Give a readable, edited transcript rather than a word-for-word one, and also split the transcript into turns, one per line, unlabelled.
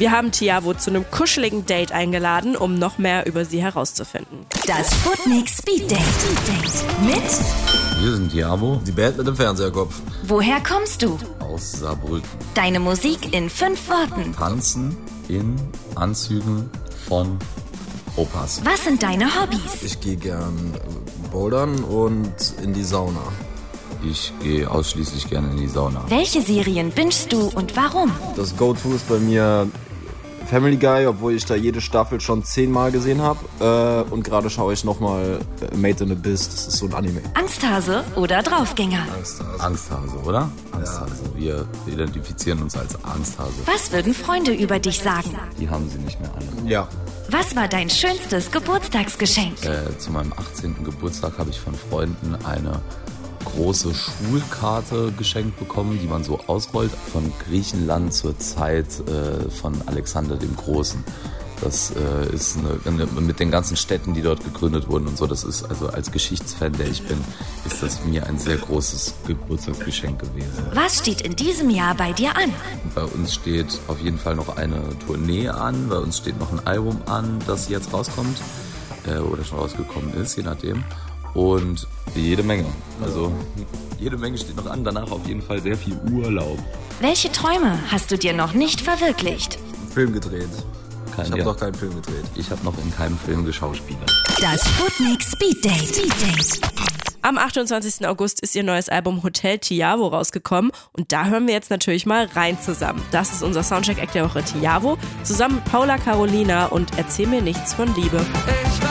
Wir haben Tiavo zu einem kuscheligen Date eingeladen, um noch mehr über sie herauszufinden.
Das Sputnik Speed Date. Mit?
Wir sind Tiavo,
die Band mit dem Fernseherkopf.
Woher kommst du?
Aus Saarbrücken.
Deine Musik in 5 Worten.
Tanzen in Anzügen von Opas.
Was sind deine Hobbys?
Ich gehe gern bouldern und in die Sauna.
Ich gehe ausschließlich gerne in die Sauna.
Welche Serien bingst du und warum?
Das Go-To ist bei mir Family Guy, obwohl ich da jede Staffel schon 10-mal gesehen habe. Und gerade schaue ich nochmal Made in Abyss, das ist so ein Anime.
Angsthase oder Draufgänger?
Angsthase, oder? Angsthase. Wir identifizieren uns als Angsthase.
Was würden Freunde über dich sagen?
Die haben sie nicht mehr alle.
Ja.
Was war dein schönstes Geburtstagsgeschenk?
Zu meinem 18. Geburtstag habe ich von Freunden eine große Schulkarte geschenkt bekommen, die man so ausrollt, von Griechenland zur Zeit von Alexander dem Großen. Das ist mit den ganzen Städten, die dort gegründet wurden und so, das ist also als Geschichtsfan, der ich bin, ist das mir ein sehr großes Geburtstagsgeschenk gewesen.
Was steht in diesem Jahr bei dir an?
Bei uns steht auf jeden Fall noch eine Tournee an, bei uns steht noch ein Album an, das jetzt rauskommt oder schon rausgekommen ist, je nachdem. Und jede Menge. Also jede Menge steht noch an. Danach auf jeden Fall sehr viel Urlaub.
Welche Träume hast du dir noch nicht verwirklicht?
Film gedreht. Ich habe
Ja.
noch keinen Film gedreht.
Ich habe noch in keinem Film geschauspielert.
Das Sputnik Speed Date.
Am 28. August ist ihr neues Album Hotel Tiavo rausgekommen und da hören wir jetzt natürlich mal rein zusammen. Das ist unser Soundcheck-Act der Woche Tiavo, zusammen mit Paula Carolina und Erzähl mir nichts von Liebe.